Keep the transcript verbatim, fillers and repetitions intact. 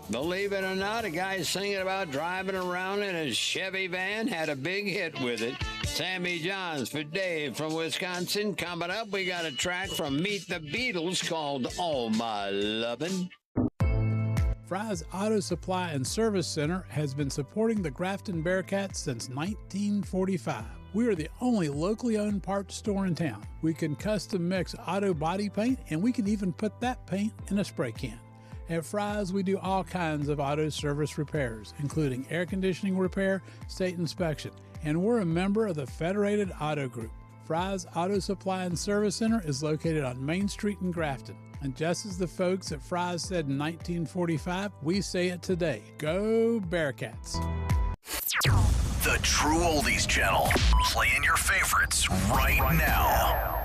Believe it or not, a guy singing about driving around in a Chevy van had a big hit with it. Sammy Johns for Dave from Wisconsin. Coming up, we got a track from Meet the Beatles called All My Lovin'. Fry's Auto Supply and Service Center has been supporting the Grafton Bearcats since nineteen forty-five. We are the only locally owned parts store in town. We can custom mix auto body paint, and we can even put that paint in a spray can. At Fry's, we do all kinds of auto service repairs, including air conditioning repair, state inspection, and we're a member of the Federated Auto Group. Fry's Auto Supply and Service Center is located on Main Street in Grafton. And just as the folks at Fry's said in nineteen forty-five, we say it today. Go Bearcats. The True Oldies Channel. Playing your favorites right now.